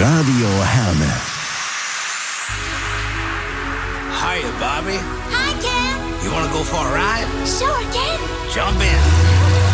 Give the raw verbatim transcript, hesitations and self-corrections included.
Radio Herne. Hiya, Bobby. Hi, Ken. You want to go for a ride? Sure, Ken. Jump in.